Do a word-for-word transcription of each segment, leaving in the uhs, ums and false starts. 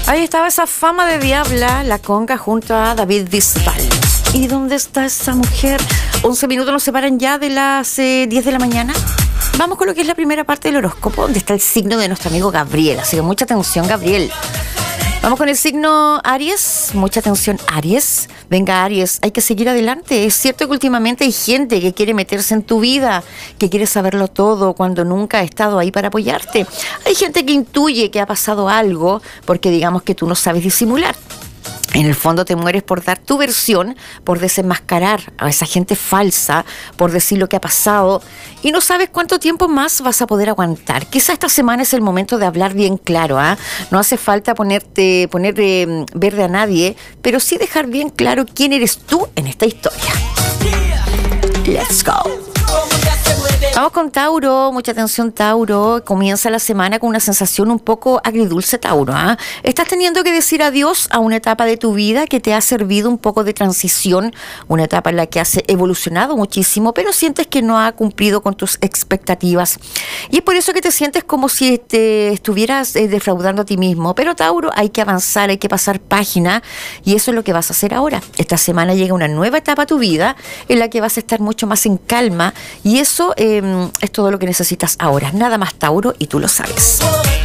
Ahí estaba esa fama de diabla, la conga junto a David Bisbal. ¿Y dónde está esa mujer? once minutos nos separan ya de las eh, diez de la mañana. Vamos con lo que es la primera parte del horóscopo, donde está el signo de nuestro amigo Gabriel. Así que mucha atención, Gabriel. Vamos con el signo Aries. Mucha atención, Aries. Venga, Aries, hay que seguir adelante. Es cierto que últimamente hay gente que quiere meterse en tu vida, que quiere saberlo todo cuando nunca ha estado ahí para apoyarte. Hay gente que intuye que ha pasado algo porque digamos que tú no sabes disimular. En el fondo te mueres por dar tu versión, por desenmascarar a esa gente falsa, por decir lo que ha pasado y no sabes cuánto tiempo más vas a poder aguantar. Quizá esta semana es el momento de hablar bien claro, ¿ah? ¿eh? No hace falta ponerte, poner eh, verde a nadie, pero sí dejar bien claro quién eres tú en esta historia. Let's go. Vamos con Tauro, mucha atención Tauro, comienza la semana con una sensación un poco agridulce Tauro, ¿eh? Estás teniendo que decir adiós a una etapa de tu vida que te ha servido un poco de transición, una etapa en la que has evolucionado muchísimo, pero sientes que no ha cumplido con tus expectativas y es por eso que te sientes como si te estuvieras eh, defraudando a ti mismo, pero Tauro, hay que avanzar, hay que pasar página y eso es lo que vas a hacer ahora. Esta semana llega una nueva etapa a tu vida en la que vas a estar mucho más en calma y eso eh, es todo lo que necesitas ahora. Nada más, Tauro, y tú lo sabes.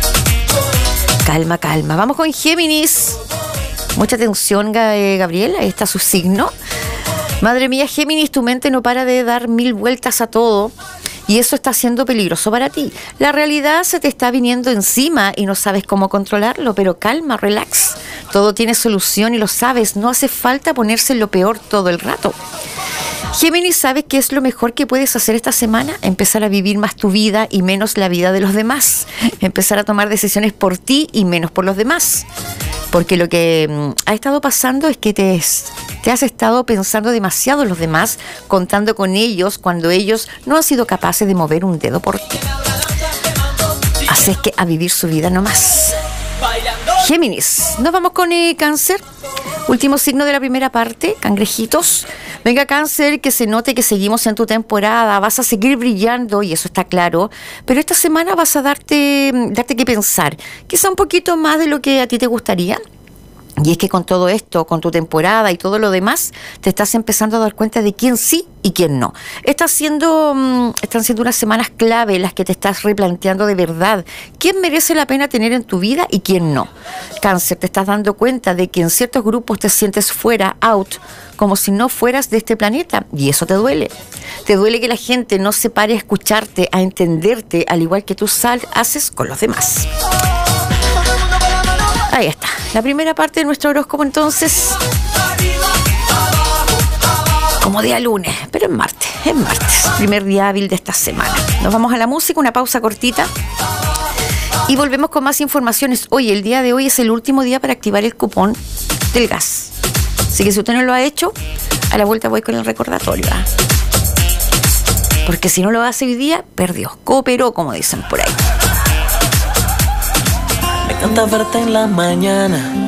Calma, calma. Vamos con Géminis. Mucha atención, Gabriel. Ahí está su signo. Madre mía, Géminis, tu mente no para de dar mil vueltas a todo. Y eso está siendo peligroso para ti. La realidad se te está viniendo encima y no sabes cómo controlarlo, pero calma, relax. Todo tiene solución y lo sabes. No hace falta ponerse en lo peor todo el rato. Géminis, ¿sabes qué es lo mejor que puedes hacer esta semana? Empezar a vivir más tu vida y menos la vida de los demás. Empezar a tomar decisiones por ti y menos por los demás. Porque lo que mm, ha estado pasando es que te, te has estado pensando demasiado en los demás, contando con ellos cuando ellos no han sido capaces de mover un dedo por ti. Así es que a vivir su vida nomás. Géminis, nos vamos con eh, Cáncer. Último signo de la primera parte, cangrejitos. Venga, Cáncer, que se note que seguimos en tu temporada, vas a seguir brillando y eso está claro, pero esta semana vas a darte, darte que pensar, quizá un poquito más de lo que a ti te gustaría. Y es que con todo esto, con tu temporada y todo lo demás, te estás empezando a dar cuenta de quién sí y quién no. Está siendo, um, están siendo unas semanas clave las que te estás replanteando de verdad quién merece la pena tener en tu vida y quién no. Cáncer, te estás dando cuenta de que en ciertos grupos te sientes fuera, out, como si no fueras de este planeta, y eso te duele. Te duele que la gente no se pare a escucharte, a entenderte, al igual que tú sal, haces con los demás. Ahí está, la primera parte de nuestro horóscopo entonces, como día lunes, pero es martes, es martes, primer día hábil de esta semana. Nos vamos a la música, una pausa cortita y volvemos con más informaciones. Hoy, el día de hoy es el último día para activar el cupón del gas. Así que si usted no lo ha hecho, a la vuelta voy con el recordatorio, ¿eh? Porque si no lo hace hoy día, perdió, cooperó, como dicen por ahí. Me encanta verte en la mañana,